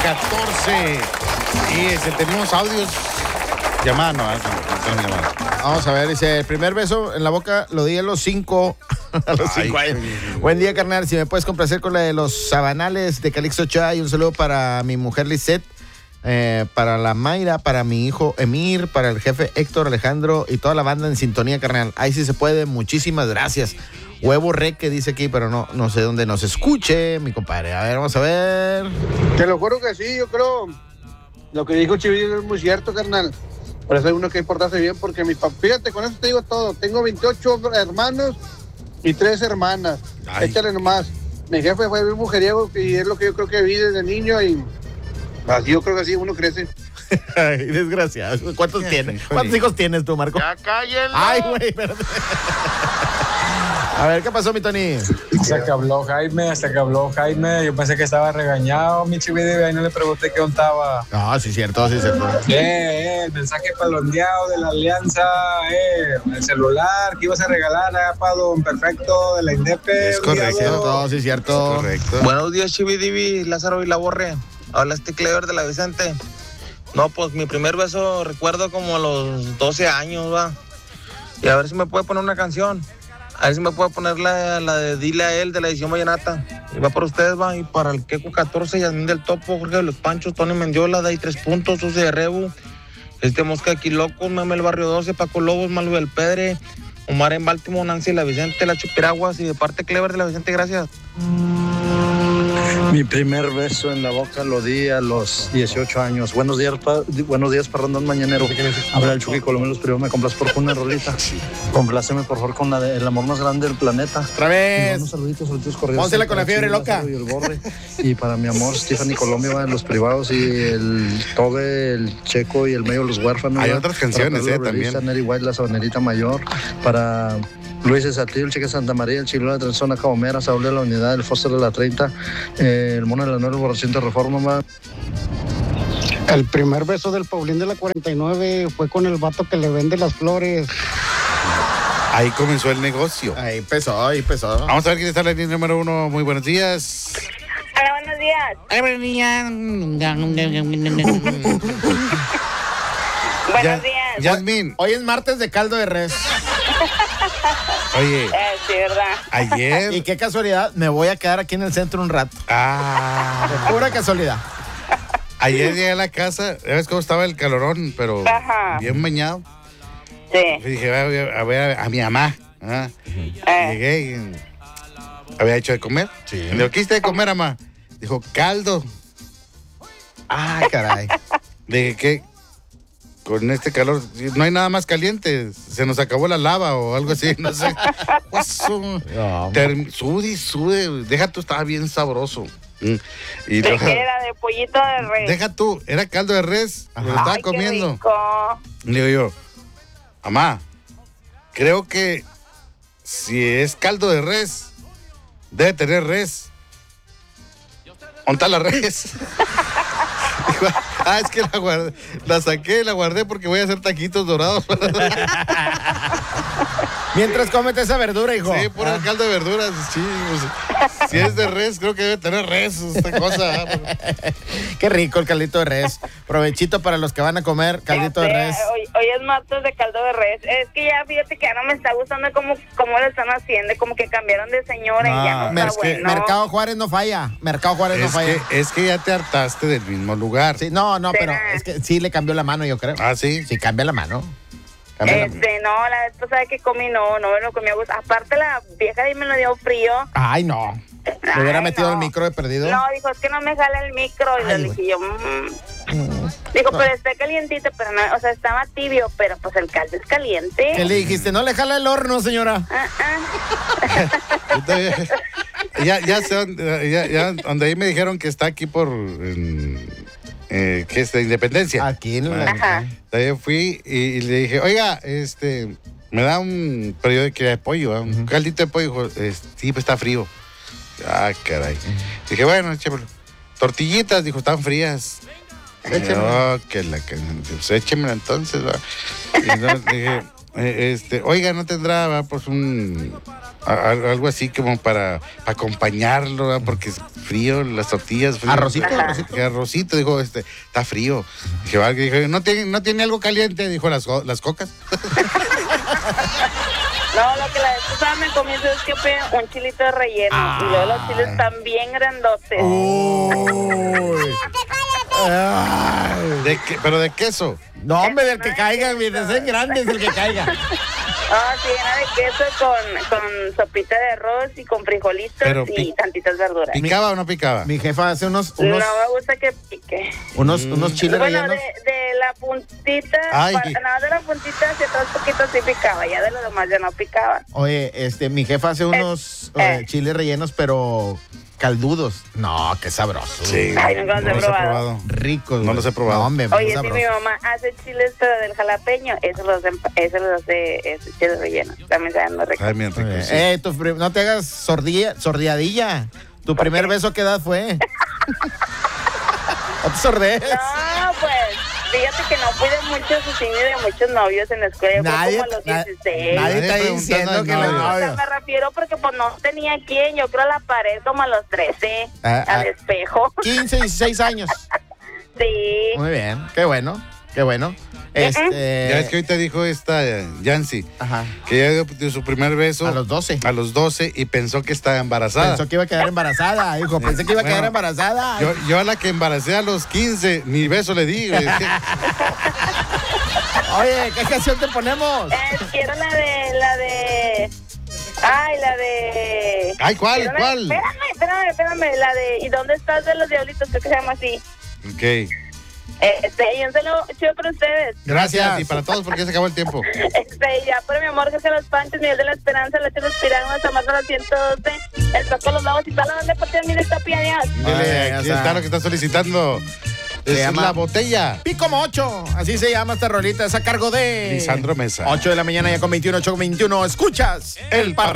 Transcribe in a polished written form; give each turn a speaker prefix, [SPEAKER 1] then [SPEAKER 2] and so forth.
[SPEAKER 1] 14. Y tenemos audios. Llamada, no llamada.
[SPEAKER 2] Vamos a ver, dice, el primer beso en la boca lo di a los 5. A los 5 años. Buen día, carnal. Si me puedes complacer con la de los Sabanales de Calixto Ochoa, y un saludo para mi mujer Lisette, para la Mayra, para mi hijo Emir, para el jefe Héctor Alejandro y toda la banda en sintonía, carnal. Ahí sí se puede. Muchísimas gracias. Huevo Rec que dice aquí, pero no sé dónde nos escuche, mi compadre. A ver, vamos a ver.
[SPEAKER 3] Te lo juro que sí, yo creo. Lo que dijo Chivillo es muy cierto, carnal. Por eso hay uno que portarse bien, porque mis papás, fíjate, con eso te digo todo. Tengo 28 hermanos y 3 hermanas.
[SPEAKER 1] Ay.
[SPEAKER 3] Échale nomás. Mi jefe fue muy mujeriego y es lo que yo creo que vi desde niño y así yo creo que así uno crece.
[SPEAKER 2] Ay, desgraciado. ¿Cuántos tienes? ¿Cuántos hijos tienes tú, Marco?
[SPEAKER 3] ¡Ya cállenlo!
[SPEAKER 2] Ay, güey, espérate. A ver, ¿qué pasó, mi Tony?
[SPEAKER 4] Hasta que habló Jaime. Yo pensé que estaba regañado, mi Chividebe, ahí no le pregunté qué estaba.
[SPEAKER 2] No, sí, cierto, sí, cierto.
[SPEAKER 4] El mensaje palondeado de la alianza, el celular que ibas a regalar para Don Perfecto de la Indepe.
[SPEAKER 1] Es correcto.
[SPEAKER 2] No, sí, cierto.
[SPEAKER 1] Es correcto.
[SPEAKER 5] Buenos días, Chividivi, Lázaro y la Borre. Habla Clever de la Vicente. No, pues mi primer beso recuerdo como a los 12 años, va. Y a ver si me puede poner una canción. A ver si me puede poner la de Dile a él de la edición Vallenata. Y va para ustedes, va. Y para el Queco 14, Yasmín del Topo, Jorge de los Panchos, Tony Mendiola, Day 3 puntos, Susi de Rebu, Mosca aquí Locos, Meme el Barrio 12, Paco Lobos, Malu del Pedre, Omar en Baltimore, Nancy la Vicente, la Chupiraguas y de parte Clever de la Vicente, gracias.
[SPEAKER 6] Mi primer beso en la boca lo di a los 18 años. Buenos días, Parrandón Mañanero. Habla el Chucky Colomelos, pero me complas por una rolita. Compláceme, por favor, con la de El amor más grande del planeta.
[SPEAKER 2] Otra vez.
[SPEAKER 6] Unos saluditos cordiales.
[SPEAKER 2] Pónsela con la fiebre loca.
[SPEAKER 6] Y el Borre. Y para mi amor, Stephanie Colombia, va en los privados, y el Tobe, el Checo y el medio de los huérfanos.
[SPEAKER 1] Hay
[SPEAKER 6] ¿va?
[SPEAKER 1] otras canciones,
[SPEAKER 6] para
[SPEAKER 1] también.
[SPEAKER 6] Neri White, la sabanerita mayor. Para Luis de Saltillo, el Cheque Santa María, el Chilón de Trenzona Cabomera, Saúl de la Unidad, el Foster de la 30, el Mono de la 9, el Borrachín de Reforma, va.
[SPEAKER 7] El primer beso del Paulín de la 49 fue con el vato que le vende las flores.
[SPEAKER 1] Ahí comenzó el negocio.
[SPEAKER 2] Ahí empezó.
[SPEAKER 1] Vamos a ver quién está en la línea número 1. Muy buenos días.
[SPEAKER 8] Hola, buenos días.
[SPEAKER 2] Buenos días.
[SPEAKER 8] Buenos días.
[SPEAKER 1] Yasmín.
[SPEAKER 2] Hoy es martes de caldo de res.
[SPEAKER 1] Oye,
[SPEAKER 8] Sí, ¿verdad?
[SPEAKER 1] ayer.
[SPEAKER 2] Y qué casualidad, me voy a quedar aquí en el centro un rato. Pura casualidad.
[SPEAKER 1] Ayer llegué a la casa, ¿ves cómo estaba el calorón? Pero
[SPEAKER 8] Ajá.
[SPEAKER 1] bien bañado.
[SPEAKER 8] Sí.
[SPEAKER 1] Y dije, voy a ver a mi mamá. ¿Ah? Llegué y había hecho de comer.
[SPEAKER 2] Sí.
[SPEAKER 1] Le digo, ¿qué hiciste de comer, mamá? Dijo, caldo.
[SPEAKER 2] Ay, caray.
[SPEAKER 1] Dije, ¿qué? Con este calor, no hay nada más caliente. Se nos acabó la lava o algo así, no sé. Sude. Deja tú, estaba bien sabroso. Y
[SPEAKER 8] ¿De qué era? ¿De pollito de res?
[SPEAKER 1] deja tú, era caldo de res. Lo estaba
[SPEAKER 8] Ay,
[SPEAKER 1] comiendo.
[SPEAKER 8] qué rico.
[SPEAKER 1] Le digo yo, mamá, creo que si es caldo de res, debe tener res. ¿Onta la res? Dijo, es que la saqué, la guardé porque voy a hacer taquitos dorados.
[SPEAKER 2] Mientras cómete esa verdura, hijo.
[SPEAKER 1] Sí, puro caldo de verduras, sí. Pues, si es de res, creo que debe tener res esta cosa.
[SPEAKER 2] Qué rico el caldito de res. Provechito para los que van a comer caldito de res.
[SPEAKER 8] Hoy es martes de caldo de res. Es que ya fíjate que ya no me está gustando cómo lo están haciendo, como que cambiaron de señora y ya no está bueno.
[SPEAKER 2] Mercado Juárez no falla. Mercado Juárez no falla.
[SPEAKER 1] Es que ya te hartaste del mismo lugar.
[SPEAKER 2] Sí, no,
[SPEAKER 8] ¿Será?
[SPEAKER 2] pero es que sí le cambió la mano, yo creo.
[SPEAKER 1] Ah, ¿sí?
[SPEAKER 2] Sí, cambia la mano.
[SPEAKER 8] No, la vez pasada que comí no me lo comí a gusto. Aparte la vieja ahí me lo dio frío.
[SPEAKER 2] Ay, no. ¿Le hubiera metido el micro de perdido?
[SPEAKER 8] No, dijo, es que no me jala el micro. Y le dije yo, Digo, pero está calientito, pero no, o sea, estaba tibio, pero pues el caldo es caliente.
[SPEAKER 2] ¿Qué le dijiste? No le jala el horno, señora.
[SPEAKER 1] Ya sé donde ahí me dijeron que está aquí por ¿qué es? De Independencia.
[SPEAKER 2] Aquí en
[SPEAKER 8] Ajá.
[SPEAKER 1] También fui y le dije, oiga, me da un periódico de pollo, un caldito de pollo. Dijo, sí, pues está frío. Ah, caray. Dije, bueno, échamelo. Tortillitas, dijo, están frías. Pues échemela entonces, va. Y entonces dije, Oiga, ¿no tendrá pues algo así como para acompañarlo, ¿verdad? Porque es frío, las tortillas frío. Arrocito, dijo, está frío. Dije, ¿no tiene algo caliente? Dijo, las cocas.
[SPEAKER 8] No, lo que la vez pasada me comí es que un chilito de relleno. Y luego los chiles están bien grandotes.
[SPEAKER 1] ¿Pero de queso?
[SPEAKER 2] No, hombre, del que caiga, mientras es grande es el que caiga.
[SPEAKER 8] Sí, llena de queso con sopita de arroz y con frijolitos y tantitas verduras.
[SPEAKER 1] ¿Picaba o no picaba?
[SPEAKER 2] Mi jefa hace unos...
[SPEAKER 8] No me gusta que pique.
[SPEAKER 2] Unos chiles rellenos.
[SPEAKER 8] Bueno, de la puntita, nada de la puntita hacia atrás poquito sí picaba, ya de lo demás ya no picaba.
[SPEAKER 2] Oye, mi jefa hace unos chiles rellenos, pero... caldudos. No, qué sabroso.
[SPEAKER 1] Sí.
[SPEAKER 8] Ay, nunca los he probado.
[SPEAKER 2] Ricos.
[SPEAKER 1] No los he probado.
[SPEAKER 2] No, hombre,
[SPEAKER 8] oye, si mi mamá hace chiles pero del jalapeño, eso los hace chiles rellenos. También saben los ricos.
[SPEAKER 1] Ay, bien rico, sí.
[SPEAKER 2] No te hagas sordiadilla. Tu primer beso, ¿qué edad fue? No te sordees.
[SPEAKER 8] No, pues, fíjate que no fui de muchos ni de muchos novios en la escuela.
[SPEAKER 2] Nadie,
[SPEAKER 8] fue como a los 16.
[SPEAKER 2] nadie está diciendo que los
[SPEAKER 8] No, o sea,
[SPEAKER 2] novios.
[SPEAKER 8] me refiero porque pues no tenía quien. Yo creo a la pared como a los 13, al espejo.
[SPEAKER 2] 15, 16 años.
[SPEAKER 8] Sí.
[SPEAKER 2] Muy bien, qué bueno, qué bueno.
[SPEAKER 1] Ya es que ahorita dijo esta Yancy que ya dio su primer beso
[SPEAKER 2] a los 12.
[SPEAKER 1] A los 12 y pensó que estaba embarazada.
[SPEAKER 2] Pensó que iba a quedar embarazada, hijo. Pensé que iba a quedar embarazada.
[SPEAKER 1] Yo a la que embaracé a los 15, ni beso le di.
[SPEAKER 2] Oye, ¿qué canción te ponemos?
[SPEAKER 8] Quiero la de...
[SPEAKER 1] Ay, ¿cuál?
[SPEAKER 8] Espérame, la de ¿y dónde estás de los diablitos? Creo que se llama así.
[SPEAKER 1] Ok.
[SPEAKER 8] Y un saludo chido para ustedes.
[SPEAKER 1] Gracias, y para todos porque ya se acabó el tiempo.
[SPEAKER 8] Ya por mi amor, que se los Panches, Miguel de la Esperanza, Leche Los Piranos, Tomás de los 112, el Paco Los Lobos y toda la banda de parte de mi está pianeado.
[SPEAKER 1] Aquí está lo que está solicitando.
[SPEAKER 2] Se llama
[SPEAKER 1] la botella.
[SPEAKER 2] Pico Mocho, así se llama esta rolita, es a cargo de
[SPEAKER 1] Lisandro Mesa.
[SPEAKER 2] 8 de la mañana ya con 21, 8 con 21. Escuchas el